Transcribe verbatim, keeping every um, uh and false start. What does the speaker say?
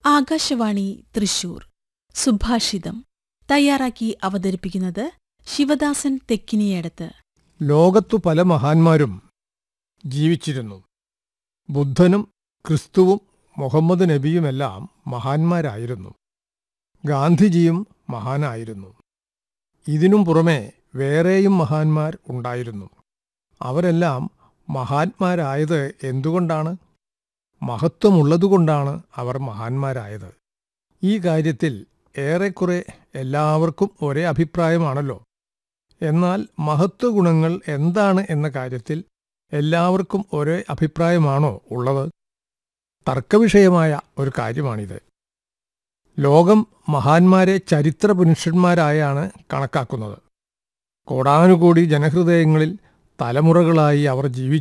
ആകാശവാണി തൃശൂർ സുഭാഷിതം തയ്യാറാക്കി അവതരിപ്പിക്കുന്നത് ശിവദാസൻ തെക്കിനിയടത്ത്. ലോകത്തു പല മഹാന്മാരും ജീവിച്ചിരുന്നു. ബുദ്ധനും ക്രിസ്തുവും മുഹമ്മദ് നബിയുമെല്ലാം മഹാന്മാരായിരുന്നു. ഗാന്ധിജിയും മഹാനായിരുന്നു. ഇതിനും പുറമെ വേറെയും മഹാന്മാർ ഉണ്ടായിരുന്നു. അവരെല്ലാം മഹാന്മാരായത് എന്തുകൊണ്ടാണ്? മഹത്വമുള്ളതുകൊണ്ടാണ് അവർ മഹാന്മാരായത്. ഈ കാര്യത്തിൽ ഏറെക്കുറെ എല്ലാവർക്കും ഒരേ അഭിപ്രായമാണല്ലോ. എന്നാൽ മഹത്വഗുണങ്ങൾ എന്താണ് എന്ന കാര്യത്തിൽ എല്ലാവർക്കും ഒരേ അഭിപ്രായമാണോ ഉള്ളത്? തർക്കവിഷയമായ ഒരു കാര്യമാണിത്. ലോകം മഹാന്മാരെ ചരിത്ര പുരുഷന്മാരായാണ് കണക്കാക്കുന്നത്. കോടാനുകോടി ജനഹൃദയങ്ങളിൽ തലമുറകളായി അവർ ജീവിച്ചു